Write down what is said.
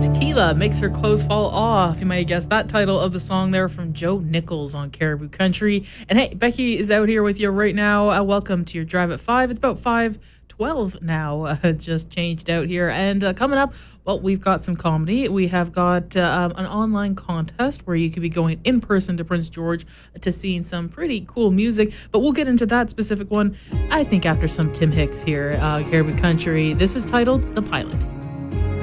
Tequila makes her clothes fall off. You might guess that title of the song there from Joe Nichols on Caribou Country. And hey, Becky is out here with you right now. Welcome to your Drive at 5. It's about 5:12 now. Just changed out here. And coming up, well, we've got some comedy. We have got an online contest where you could be going in person to Prince George to seeing some pretty cool music. But we'll get into that specific one, I think, after some Tim Hicks here, Caribou Country. This is titled The Pilot.